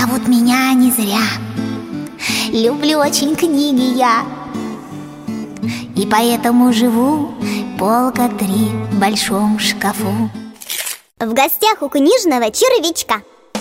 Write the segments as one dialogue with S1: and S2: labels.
S1: зовут меня не зря. Люблю очень книги я, и поэтому живу полка 3 в большом шкафу.
S2: В гостях у книжного червячка.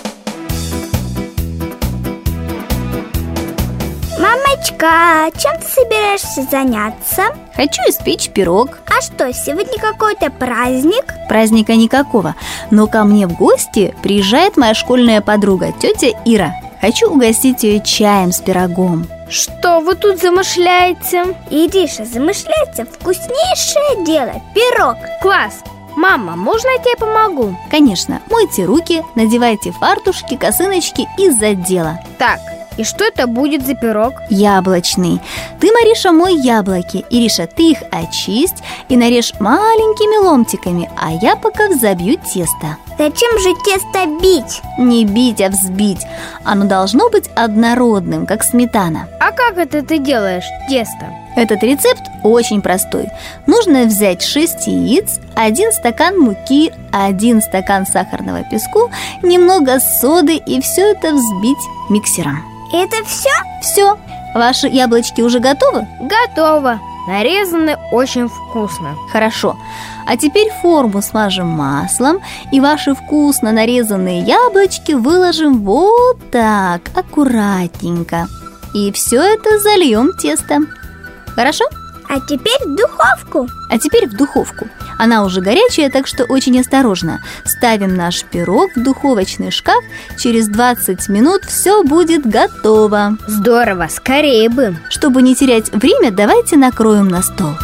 S2: Мамочка, чем ты собираешься заняться?
S3: Хочу испечь пирог.
S2: А что, сегодня какой-то праздник?
S3: Праздника никакого, но ко мне в гости приезжает моя школьная подруга, тетя Ира. Хочу угостить ее чаем с пирогом.
S4: Что вы тут замышляете?
S2: Ириша, замышляется вкуснейшее дело – пирог.
S4: Класс! Мама, можно я тебе помогу?
S3: Конечно, мойте руки, надевайте фартушки, косыночки и за дело.
S4: Так, и что это будет за пирог?
S3: Яблочный. Ты, Мариша, мой яблоки. Ириша, ты их очисть и нарежь маленькими ломтиками, а я пока взобью тесто.
S2: Зачем же тесто бить?
S3: Не бить, а взбить. Оно должно быть однородным, как сметана.
S4: А как это ты делаешь, тесто?
S3: Этот рецепт очень простой. Нужно взять 6 яиц, 1 стакан муки, 1 стакан сахарного песку, немного соды и все это взбить миксером.
S2: Это все?
S3: Все. Ваши яблочки уже готовы?
S4: Готово. Нарезаны очень вкусно.
S3: Хорошо. А теперь форму смажем маслом и ваши вкусно нарезанные яблочки выложим вот так, аккуратненько. И все это зальем тестом. Хорошо?
S2: А теперь в духовку.
S3: А теперь в духовку. Она уже горячая, так что очень осторожно. Ставим наш пирог в духовочный шкаф. Через 20 минут все будет готово.
S4: Здорово, скорее бы.
S3: Чтобы не терять время, давайте накроем на стол.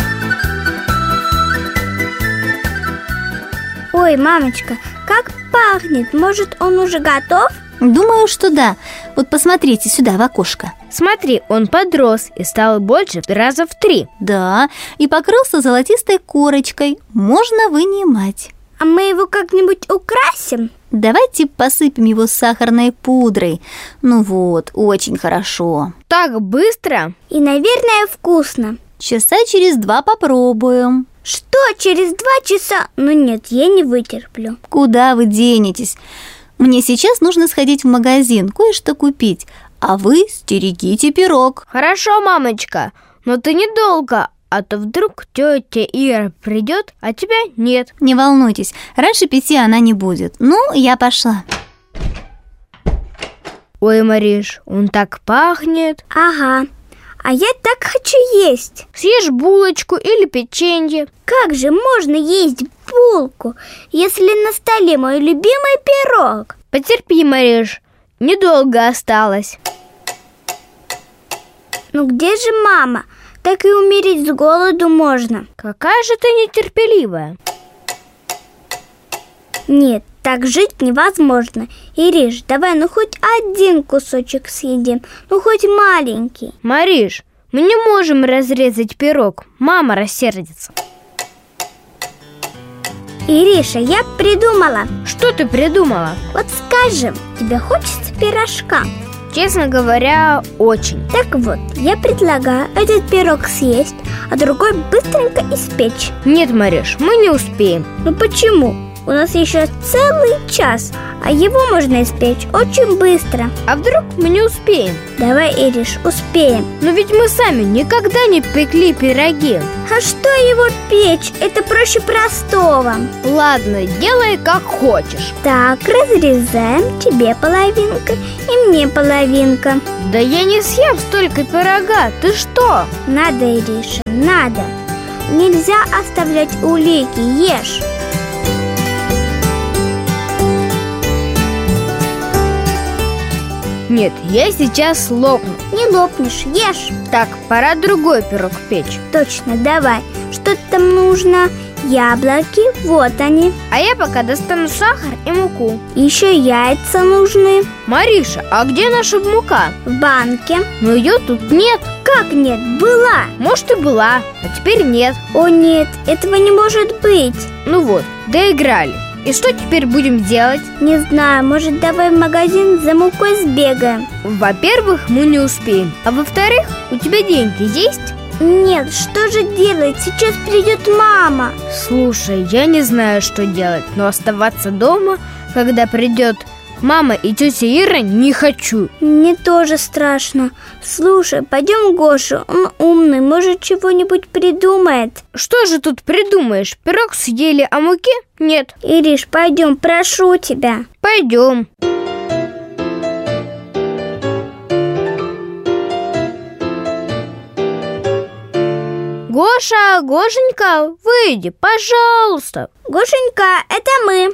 S2: Ой, мамочка, как пахнет. Может, он уже готов?
S3: Думаю, что да. Вот посмотрите сюда, в окошко.
S4: Смотри, он подрос и стал больше раза в 3.
S3: Да, и покрылся золотистой корочкой. Можно вынимать.
S2: А мы его как-нибудь украсим?
S3: Давайте посыпем его сахарной пудрой. Ну вот, очень хорошо.
S4: Так быстро?
S2: И, наверное, вкусно.
S3: Часа через 2 попробуем.
S2: Что, через 2 часа? Ну нет, я не вытерплю.
S3: Куда вы денетесь? Мне сейчас нужно сходить в магазин, кое-что купить. А вы стерегите пирог.
S4: Хорошо, мамочка, но ты недолго, а то вдруг тетя Ира придет, а тебя нет.
S3: Не волнуйтесь, раньше 5 она не будет. Ну, я пошла.
S4: Ой, Мариш, он так пахнет.
S2: Ага, а я так хочу есть.
S4: Съешь булочку или печенье.
S2: Как же можно есть булку, если на столе мой любимый пирог?
S4: Потерпи, Мариш, недолго осталось.
S2: Ну где же мама? Так и умереть с голоду можно.
S4: Какая же ты нетерпеливая.
S2: Нет, так жить невозможно. Ириш, давай ну хоть один кусочек съедим, ну хоть маленький.
S4: Мариш, мы не можем разрезать пирог, мама рассердится.
S2: Ириша, я придумала.
S4: Что ты придумала?
S2: Вот скажем, тебе хочется пирожка?
S4: Честно говоря, очень.
S2: Так вот, я предлагаю этот пирог съесть, а другой быстренько испечь.
S4: Нет, Мариш, мы не успеем.
S2: Ну почему? У нас еще целый час, а его можно испечь очень быстро.
S4: А вдруг мы не успеем?
S2: Давай, Ириш, успеем.
S4: Но ведь мы сами никогда не пекли пироги.
S2: А что его печь? Это проще простого.
S4: Ладно, делай как хочешь.
S2: Так, разрезаем, тебе половинка и мне половинка.
S4: Да я не съем столько пирога, ты что?
S2: Надо, Ириша, надо. Нельзя оставлять улики, ешь.
S4: Нет, я сейчас лопну.
S2: Не лопнешь, ешь.
S4: Так, пора другой пирог печь.
S2: Точно, давай. Что там нужно? Яблоки, вот они.
S4: А я пока достану сахар и муку.
S2: Еще яйца нужны.
S4: Мариша, а где наша мука?
S2: В банке.
S4: Но ее тут нет.
S2: Как нет? Была.
S4: Может, и была, а теперь нет.
S2: О нет, этого не может быть.
S4: Ну вот, доиграли. И что теперь будем делать?
S2: Не знаю, может, давай в магазин за мукой сбегаем.
S4: Во-первых, мы не успеем. А во-вторых, у тебя деньги есть?
S2: Нет, что же делать? Сейчас придет мама.
S4: Слушай, я не знаю, что делать, но оставаться дома, когда придет Мама и тетя Ира не хочу.
S2: Мне тоже страшно. Слушай, пойдем к Гоше, он умный, может, чего-нибудь придумает.
S4: Что же тут придумаешь? Пирог съели, а муки нет.
S2: Ириш, пойдем, прошу тебя.
S4: Пойдем. Гоша, Гошенька, выйди, пожалуйста.
S2: Гошенька, это мы.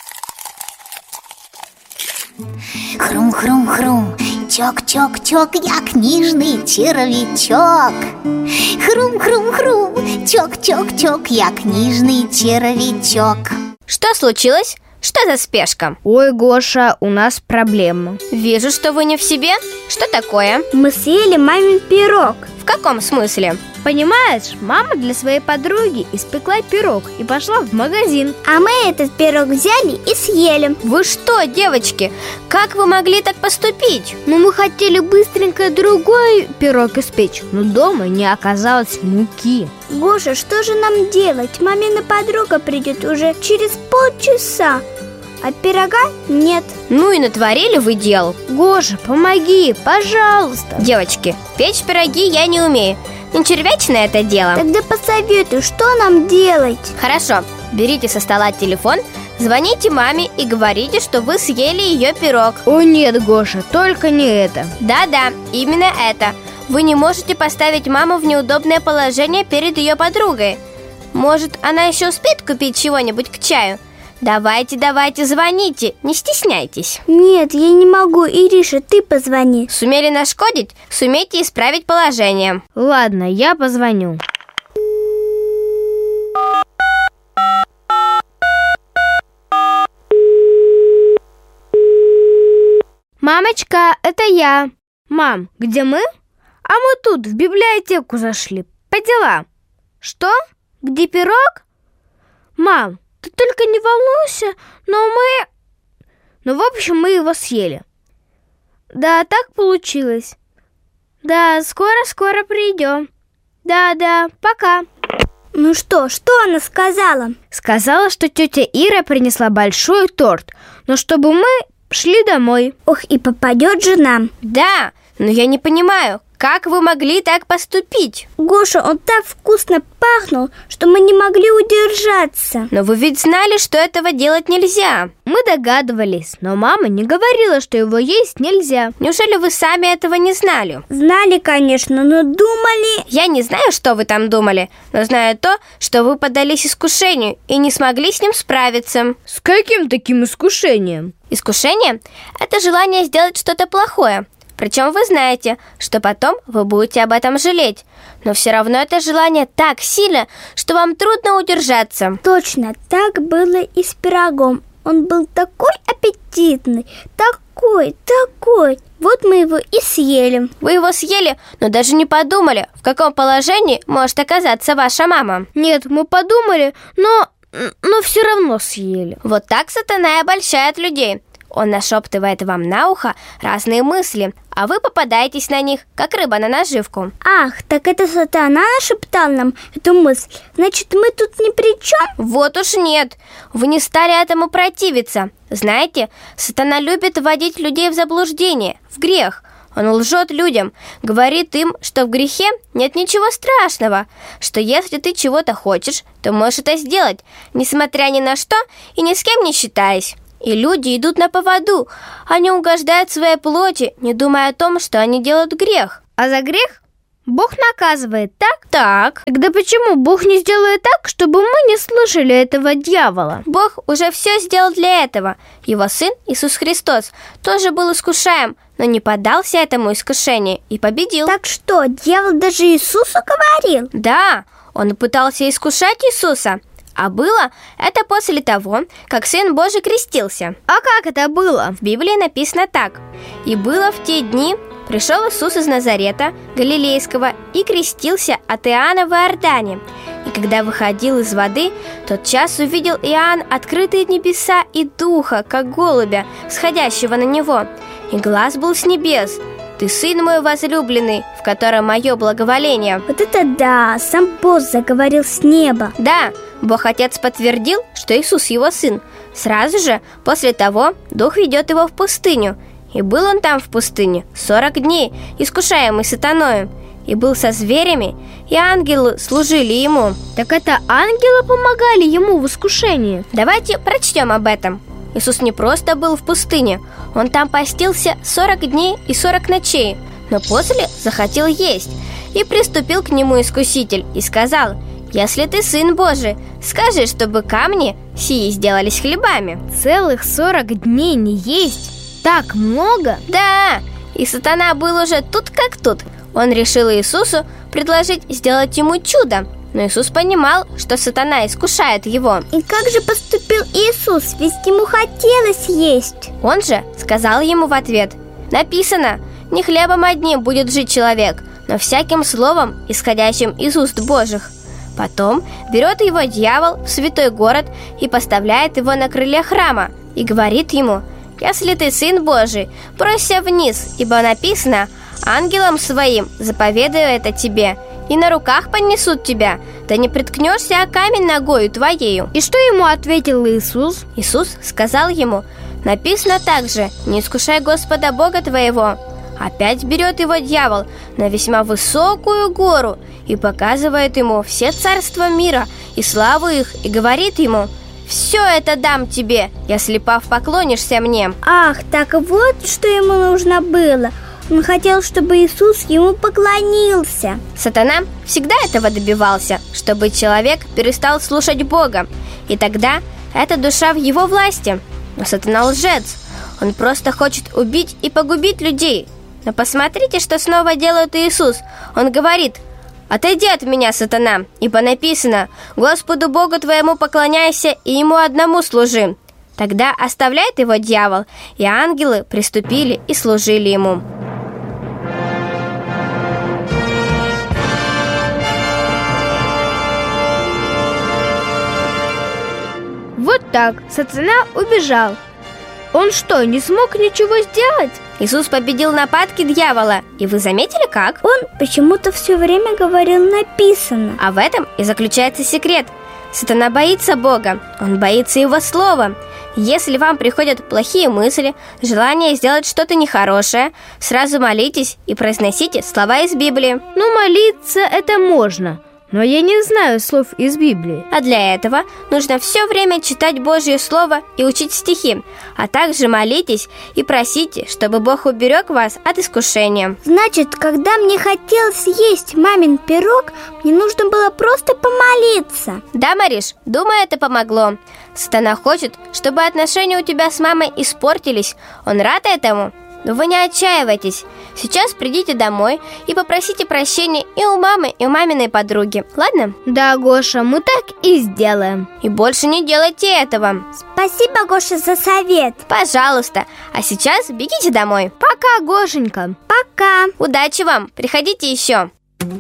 S1: Хрум-хрум-хрум, чок-чок-чок, я книжный червячок. Хрум-хрум-хрум, чок-чок-чок, я книжный червячок.
S5: Что случилось? Что за спешка?
S4: Ой, Гоша, у нас проблема.
S5: Вижу, что вы не в себе. Что такое?
S2: Мы съели мамин пирог.
S5: В каком смысле?
S4: Понимаешь, мама для своей подруги испекла пирог и пошла в магазин.
S2: А мы этот пирог взяли и съели.
S5: Вы что, девочки, как вы могли так поступить?
S4: Ну, мы хотели быстренько другой пирог испечь, но дома не оказалось муки.
S2: Гоша, что же нам делать? Мамина подруга придет уже через полчаса, а пирога нет.
S5: Ну и натворили вы дел.
S4: Гоша, помоги, пожалуйста.
S5: Девочки, печь пироги я не умею. Не червячное это дело.
S2: Тогда посоветуй, что нам делать?
S5: Хорошо, берите со стола телефон, звоните маме и говорите, что вы съели ее пирог.
S4: О нет, Гоша, только не это.
S5: Да-да, именно это. Вы не можете поставить маму в неудобное положение перед ее подругой. Может, она еще успеет купить чего-нибудь к чаю? Давайте, звоните, не стесняйтесь.
S2: Нет, я не могу, Ириша, ты позвони.
S5: Сумели нашкодить, сумейте исправить положение.
S4: Ладно, я позвоню. Мамочка, это я. Мам, где мы? А мы тут, в библиотеку зашли, по делам. Что? Где пирог? Мам, ты только не волнуйся, в общем, мы его съели. Да, так получилось. Да, скоро придем. Да, пока.
S2: Ну что она сказала?
S4: Сказала, что тетя Ира принесла большой торт, но чтобы мы шли домой.
S2: Ох, и попадет же нам.
S5: Да, но я не понимаю, как вы могли так поступить?
S2: Гоша, он так вкусно пахнул, что мы не могли удержаться.
S5: Но вы ведь знали, что этого делать нельзя.
S4: Мы догадывались, но мама не говорила, что его есть нельзя.
S5: Неужели вы сами этого не знали?
S2: Знали, конечно, но думали...
S5: Я не знаю, что вы там думали, но знаю то, что вы поддались искушению и не смогли с ним справиться.
S4: С каким таким искушением?
S5: Искушение – это желание сделать что-то плохое. Причем вы знаете, что потом вы будете об этом жалеть. Но все равно это желание так сильно, что вам трудно удержаться.
S2: Точно, так было и с пирогом. Он был такой аппетитный, такой. Вот мы его и съели.
S5: Вы его съели, но даже не подумали, в каком положении может оказаться ваша мама.
S4: Нет, мы подумали, но все равно съели.
S5: Вот так сатана и обольщает людей. Он нашептывает вам на ухо разные мысли, а вы попадаетесь на них, как рыба на наживку.
S2: Ах, так это сатана нашептал нам эту мысль. Значит, мы тут ни при чем?
S5: Вот уж нет, вы не стали этому противиться. Знаете, сатана любит вводить людей в заблуждение, в грех. Он лжет людям, говорит им, что в грехе нет ничего страшного, что если ты чего-то хочешь, то можешь это сделать, несмотря ни на что и ни с кем не считаясь. И люди идут на поводу, они угождают своей плоти, не думая о том, что они делают грех.
S4: А за грех Бог наказывает, так?
S5: Так.
S4: Тогда почему Бог не сделает так, чтобы мы не слушали этого дьявола?
S5: Бог уже все сделал для этого. Его Сын Иисус Христос тоже был искушаем, но не поддался этому искушению и победил.
S2: Так что, дьявол даже Иисусу говорил?
S5: Да, он пытался искушать Иисуса. А было это после того, как Сын Божий крестился.
S4: А как это было?
S5: В Библии написано так. «И было в те дни, пришел Иисус из Назарета, Галилейского, и крестился от Иоанна в Иордане. И когда выходил из воды, тотчас увидел Иоанн открытые небеса и духа, как голубя, сходящего на него. И глас был с небес: Ты Сын мой возлюбленный, в котором мое благоволение».
S2: Вот это да, сам Бог заговорил с неба.
S5: Да, Бог Отец подтвердил, что Иисус его сын. Сразу же после того Дух ведет его в пустыню. И был он там в пустыне 40 дней, искушаемый сатаною. И был со зверями, и ангелы служили ему.
S4: Так это ангелы помогали ему в искушении?
S5: Давайте прочтем об этом. Иисус не просто был в пустыне, он там постился 40 дней и 40 ночей, но после захотел есть. И приступил к нему искуситель и сказал: «Если ты Сын Божий, скажи, чтобы камни сии сделались хлебами».
S4: Целых 40 дней не есть? Так много?
S5: Да, и сатана был уже тут как тут. Он решил Иисусу предложить сделать ему чудо. Но Иисус понимал, что сатана искушает его.
S2: И как же поступил Иисус? Ведь ему хотелось есть.
S5: Он же сказал ему в ответ: «Написано, не хлебом одним будет жить человек, но всяким словом, исходящим из уст Божьих». Потом берет его дьявол в святой город и поставляет его на крыле храма и говорит ему: «Если ты Сын Божий, бросься вниз, ибо написано: ангелам своим заповедаю это тебе, и на руках понесут тебя, да не приткнешься о камень ногою твоею».
S4: И что ему ответил Иисус?
S5: Иисус сказал ему: «Написано также: не искушай Господа Бога твоего». Опять берет его дьявол на весьма высокую гору и показывает ему все царства мира и славу их, и говорит ему: «Все это дам тебе, если поклонишься мне».
S2: Ах, так вот, что ему нужно было. Он хотел, чтобы Иисус ему поклонился.
S5: Сатана всегда этого добивался, чтобы человек перестал слушать Бога, и тогда эта душа в его власти. Но сатана лжец. Он просто хочет убить и погубить людей. Но посмотрите, что снова делает Иисус. Он говорит: «Отойди от меня, сатана, ибо написано: Господу Богу твоему поклоняйся и Ему одному служи». Тогда оставляет его дьявол, и ангелы приступили и служили ему.
S4: Вот так, сатана убежал. Он что, не смог ничего сделать?
S5: Иисус победил нападки дьявола. И вы заметили, как?
S2: Он почему-то все время говорил «написано».
S5: А в этом и заключается секрет. Сатана боится Бога, он боится Его слова. Если вам приходят плохие мысли, желание сделать что-то нехорошее, сразу молитесь и произносите слова из Библии.
S4: Ну, молиться это можно, но я не знаю слов из Библии.
S5: А для этого нужно все время читать Божье Слово и учить стихи. А также молитесь и просите, чтобы Бог уберег вас от искушения.
S2: Значит, когда мне хотелось есть мамин пирог, мне нужно было просто помолиться.
S5: Да, Мариш, думаю, это помогло. Сатана хочет, чтобы отношения у тебя с мамой испортились. Он рад этому. Но вы не отчаивайтесь. Сейчас придите домой и попросите прощения и у мамы, и у маминой подруги. Ладно?
S4: Да, Гоша, мы так и сделаем.
S5: И больше не делайте этого.
S2: Спасибо, Гоша, за совет.
S5: Пожалуйста. А сейчас бегите домой.
S4: Пока, Гошенька.
S2: Пока.
S5: Удачи вам. Приходите еще.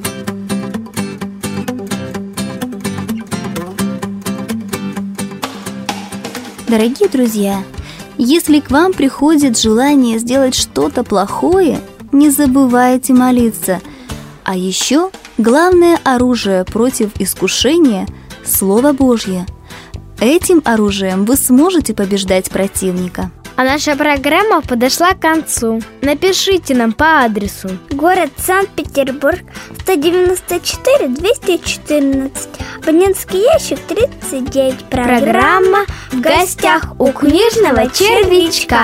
S3: Дорогие друзья, если к вам приходит желание сделать что-то плохое, не забывайте молиться. А еще главное оружие против искушения – Слово Божье. Этим оружием вы сможете побеждать противника.
S4: А наша программа подошла к концу. Напишите нам по адресу:
S2: город Санкт-Петербург, 194-214, абонентский ящик 39.
S4: Программа «В гостях у книжного червячка».